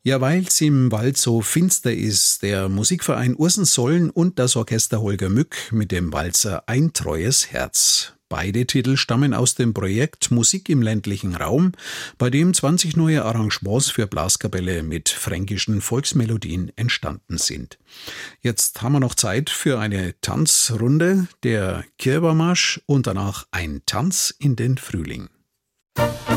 Ja, weil's im Wald so finster ist, der Musikverein Ursensollen und das Orchester Holger Mück mit dem Walzer Ein treues Herz. Beide Titel stammen aus dem Projekt Musik im ländlichen Raum, bei dem 20 neue Arrangements für Blaskapelle mit fränkischen Volksmelodien entstanden sind. Jetzt haben wir noch Zeit für eine Tanzrunde, der Kirbermarsch und danach ein Tanz in den Frühling.